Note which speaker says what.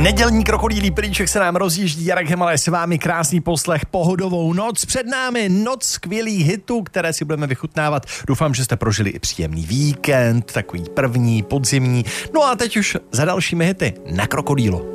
Speaker 1: Nedělní krokodýlí pelíček se nám rozjíždí, Jarek Hemale s vámi, krásný poslech, pohodovou noc. Před námi noc skvělých hitů, které si budeme vychutnávat. Doufám, že jste prožili i příjemný víkend, takový první, podzimní. No a teď už za dalšími hity na Krokodýlu.